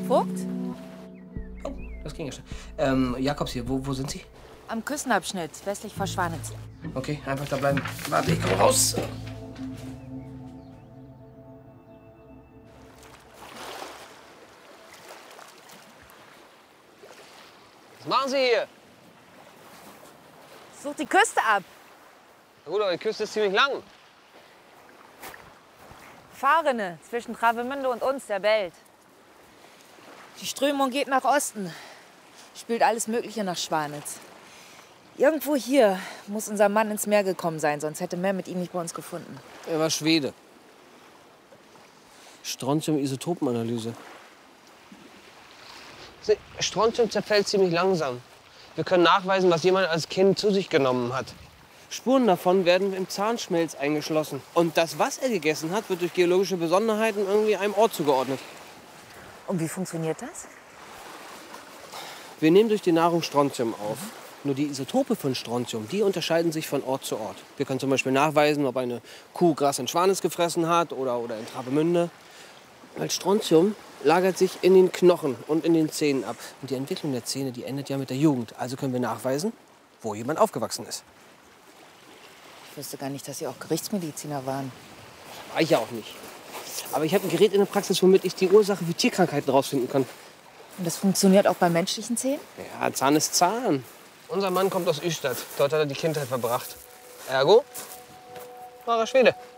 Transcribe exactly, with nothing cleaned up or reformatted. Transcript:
Vogt? Oh, das ging ja schnell. Ähm, Jakobs hier, wo, wo sind Sie? Am Küstenabschnitt, westlich vor Schwanitz. Okay, einfach da bleiben. Warte, ich komm raus. Was machen Sie hier? Sucht die Küste ab. Na gut, aber die Küste ist ziemlich lang. Fahrrinne zwischen Travemünde und uns, der Belt. Die Strömung geht nach Osten. Spült alles Mögliche nach Schwanitz. Irgendwo hier muss unser Mann ins Meer gekommen sein, sonst hätte Mer mit ihm nicht bei uns gefunden. Er war Schwede. Strontium-Isotopenanalyse. Strontium zerfällt ziemlich langsam. Wir können nachweisen, was jemand als Kind zu sich genommen hat. Spuren davon werden im Zahnschmelz eingeschlossen. Und das, was er gegessen hat, wird durch geologische Besonderheiten irgendwie einem Ort zugeordnet. Und wie funktioniert das? Wir nehmen durch die Nahrung Strontium auf. Nur die Isotope von Strontium, die unterscheiden sich von Ort zu Ort. Wir können zum Beispiel nachweisen, ob eine Kuh Gras in Schwanitz gefressen hat oder, oder in Travemünde. Weil Strontium lagert sich in den Knochen und in den Zähnen ab. Und die Entwicklung der Zähne, die endet ja mit der Jugend. Also können wir nachweisen, wo jemand aufgewachsen ist. Ich wusste gar nicht, dass Sie auch Gerichtsmediziner waren. War ich ja auch nicht. Aber ich habe ein Gerät in der Praxis, womit ich die Ursache für Tierkrankheiten rausfinden kann. Und das funktioniert auch bei menschlichen Zähnen? Ja, Zahn ist Zahn. Unser Mann kommt aus Ystad. Dort hat er die Kindheit verbracht. Ergo war er Schwede.